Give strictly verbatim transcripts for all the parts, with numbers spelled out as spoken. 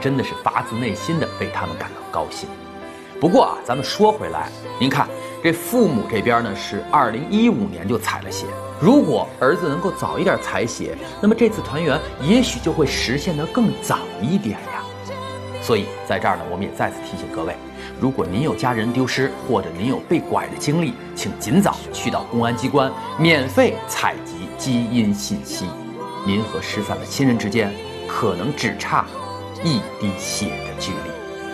真的是发自内心的为他们感到高兴。不过啊，咱们说回来，您看这父母这边呢是二零一五年就采了血，如果儿子能够早一点采血，那么这次团圆也许就会实现得更早一点呀。所以在这儿呢，我们也再次提醒各位，如果您有家人丢失，或者您有被拐的经历，请尽早去到公安机关免费采集基因信息。您和失散的亲人之间，可能只差一滴血的距离。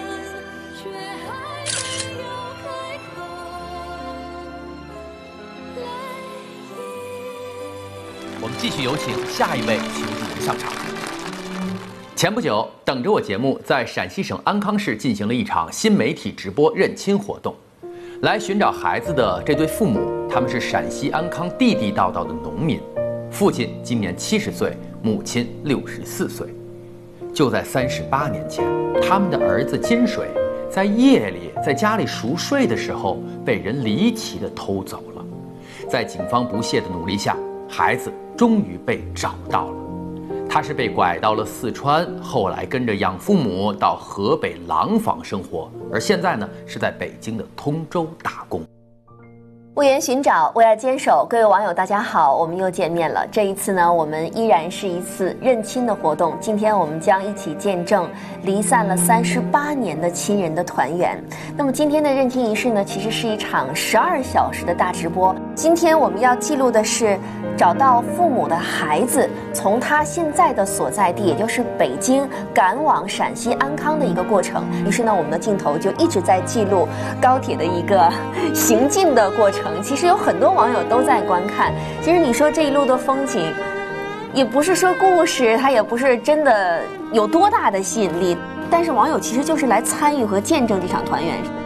我们继续有请下一位求助人上场。前不久，等着我节目在陕西省安康市进行了一场新媒体直播认亲活动。来寻找孩子的这对父母，他们是陕西安康地地道道的农民，父亲今年七十岁，母亲六十四岁。就在三十八年前，他们的儿子金水在夜里在家里熟睡的时候，被人离奇的偷走了。在警方不懈的努力下，孩子终于被找到了。他是被拐到了四川，后来跟着养父母到河北廊坊生活，而现在呢是在北京的通州打工。 为言寻找，为爱坚守。各位网友大家好，我们又见面了。这一次呢，我们依然是一次认亲的活动。今天我们将一起见证离散了三十八年的亲人的团圆。那么今天的认亲仪式呢，其实是一场十二小时的大直播。今天我们要记录的是找到父母的孩子从他现在的所在地，也就是北京赶往陕西安康的一个过程。于是呢，我们的镜头就一直在记录高铁的一个行进的过程。其实有很多网友都在观看。其实你说这一路的风景，也不是说故事，它也不是真的有多大的吸引力，但是网友其实就是来参与和见证这场团圆。